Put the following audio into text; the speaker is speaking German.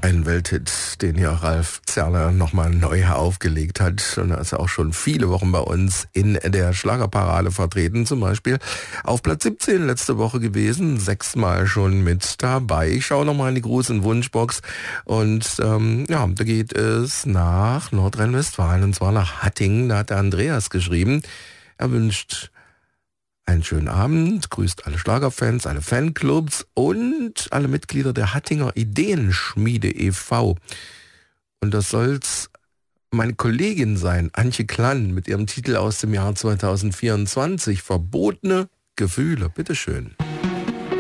Ein Welthit, den hier Ralf Zerler nochmal neu aufgelegt hat. Und er ist auch schon viele Wochen bei uns in der Schlagerparade vertreten. Zum Beispiel auf Platz 17 letzte Woche gewesen. 6-mal schon mit dabei. Ich schaue nochmal in die großen Wunschbox. Und da geht es nach Nordrhein-Westfalen. Und zwar nach Hattingen. Da hat der Andreas geschrieben. Er wünscht einen schönen Abend, grüßt alle Schlagerfans, alle Fanclubs und alle Mitglieder der Hattinger Ideenschmiede e.V. Und das soll's meine Kollegin sein, Antje Klann, mit ihrem Titel aus dem Jahr 2024, Verbotene Gefühle. Bitteschön.